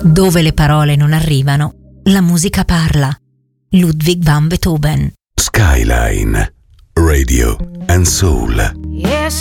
Dove le parole non arrivano, la musica parla. Ludwig van Beethoven. Skyline, Radio and Soul. Yes.